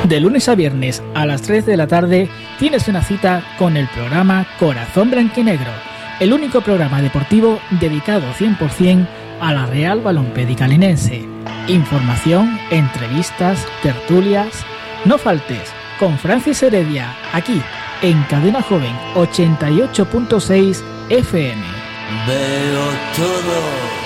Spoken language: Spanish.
De lunes a viernes a las 3 de la tarde tienes una cita con el programa Corazón Blanquinegro, el único programa deportivo dedicado 100% a la Real Balompédica Linense. Información, entrevistas, tertulias. No faltes con Francis Heredia, aquí en Cadena Joven 88.6 FM. Veo todo.